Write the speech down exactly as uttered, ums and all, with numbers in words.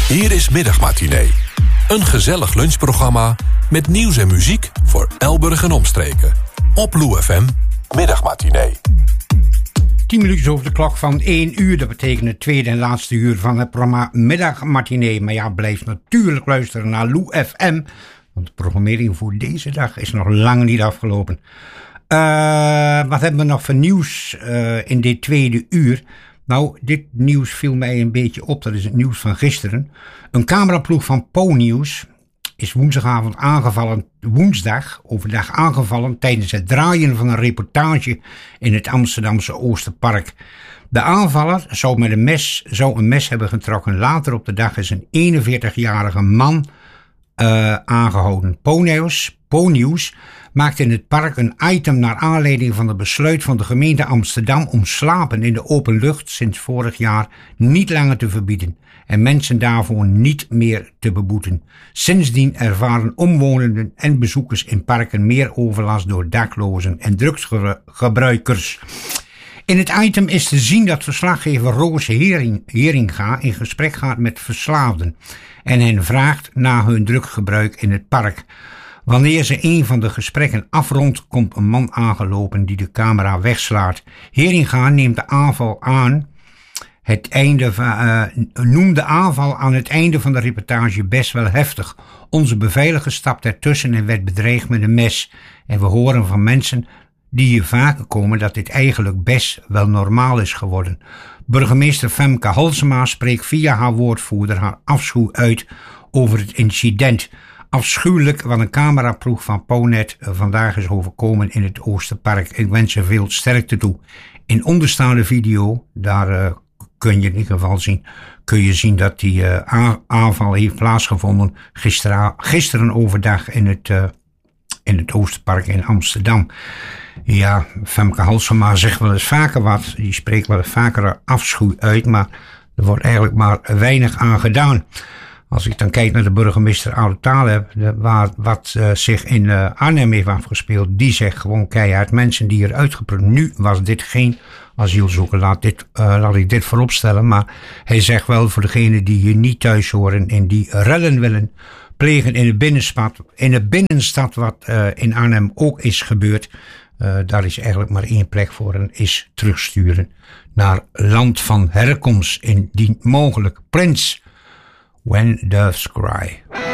Hier is Middagmatinee. Een gezellig lunchprogramma met nieuws en muziek voor Elburg en omstreken. Op Lou F M, Middagmatinee. tien minuutjes over de klok van één uur. Dat betekent het tweede en laatste uur van het programma Middagmatinee. Maar ja, blijf natuurlijk luisteren naar Lou F M. Want de programmering voor deze dag is nog lang niet afgelopen. Uh, wat hebben we nog voor nieuws uh, in dit tweede uur? Nou, dit nieuws viel mij een beetje op. Dat is het nieuws van gisteren. Een cameraploeg van Po-nieuws is woensdagavond aangevallen, woensdag overdag aangevallen tijdens het draaien van een reportage in het Amsterdamse Oosterpark. De aanvaller zou met een mes, zou een mes hebben getrokken. Later op de dag is een eenenveertigjarige man uh, aangehouden. Po-nieuws, Po-nieuws maakte in het park een item naar aanleiding van het besluit van de gemeente Amsterdam om slapen in de open lucht sinds vorig jaar niet langer te verbieden en mensen daarvoor niet meer te beboeten. Sindsdien ervaren omwonenden en bezoekers in parken meer overlast door daklozen en drugsgebruikers. In het item is te zien dat verslaggever Roos Hering, Heringa in gesprek gaat met verslaafden en hen vraagt naar hun drugsgebruik in het park. Wanneer ze een van de gesprekken afrondt, komt een man aangelopen die de camera wegslaat. Heringa neemt de aanval aan het einde van, uh, noemt de aanval aan het einde van de reportage best wel heftig. Onze beveiliger stapt ertussen en werd bedreigd met een mes. En we horen van mensen die hier vaker komen dat dit eigenlijk best wel normaal is geworden. Burgemeester Femke Halsema spreekt via haar woordvoerder haar afschuw uit over het incident. Afschuwelijk wat een cameraploeg van Po-net vandaag is overkomen in het Oosterpark. Ik wens je veel sterkte toe. In onderstaande video, daar uh, kun je in ieder geval zien, kun je zien dat die uh, aanval heeft plaatsgevonden gisteren, gisteren overdag in het, uh, in het Oosterpark in Amsterdam. Ja, Femke Halsema zegt wel eens vaker wat, die spreekt wel eens vaker afschuw uit, maar er wordt eigenlijk maar weinig aan gedaan. Als ik dan kijk naar de burgemeester Oude Taleb, waar wat uh, zich in uh, Arnhem heeft afgespeeld, die zegt gewoon keihard mensen die eruit geprobeerd. Nu was dit geen asielzoeker, laat, dit, uh, laat ik dit voorop stellen. Maar hij zegt wel voor degenen die hier niet thuis horen en die rellen willen plegen in de binnenstad, in de binnenstad wat uh, in Arnhem ook is gebeurd. Uh, daar is eigenlijk maar één plek voor en is terugsturen naar land van herkomst indien mogelijk. Prince. When Doves Cry.